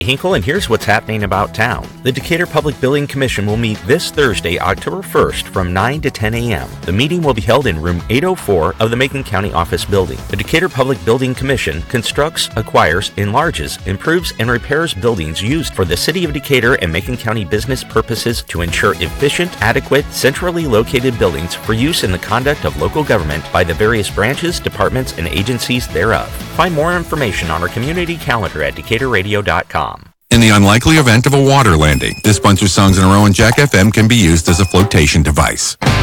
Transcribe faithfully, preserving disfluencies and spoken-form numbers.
Hinkle, and here's what's happening about town. The Decatur Public Building Commission will meet this Thursday, October first from nine to ten a.m. The meeting will be held in room eight oh four of the Macon County Office Building. The Decatur Public Building Commission constructs, acquires, enlarges, improves, and repairs buildings used for the City of Decatur and Macon County business purposes to ensure efficient, adequate, centrally located buildings for use in the conduct of local government by the various branches, departments, and agencies thereof. Find more information on our community calendar at decatur radio dot com. In the unlikely event of a water landing, this bunch of songs in a row on Jack F M can be used as a flotation device.